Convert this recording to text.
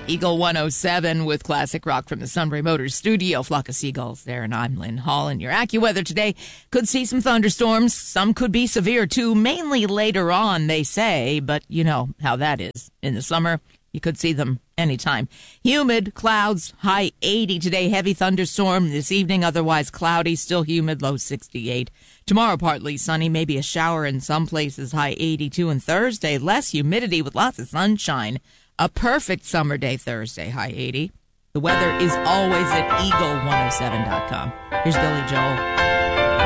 Eagle 107 with classic rock from the Sunbury Motors studio. Flock of seagulls there, and I'm Lynn Hall. And your AccuWeather today could see some thunderstorms. Some could be severe, too, mainly later on, they say. But you know how that is. In the summer, you could see them anytime. Humid, clouds, high 80 today. Heavy thunderstorm this evening, otherwise cloudy, still humid, low 68. Tomorrow, partly sunny, maybe a shower in some places, high 82. And Thursday, less humidity with lots of sunshine. A perfect summer day Thursday, high 80. The weather is always at eagle107.com. Here's Billy Joel.